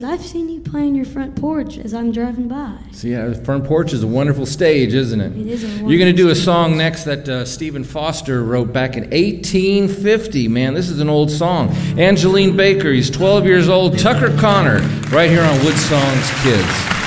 I've seen you playing your front porch as I'm driving by. See, yeah, the front porch is a wonderful stage, isn't it? It is a wonderful You're going to do a stage. song next that Stephen Foster wrote back in 1850. Man, this is an old song. Angeline Baker, he's 12 years old. Tucker Connor, right here on Woodsong's Kids.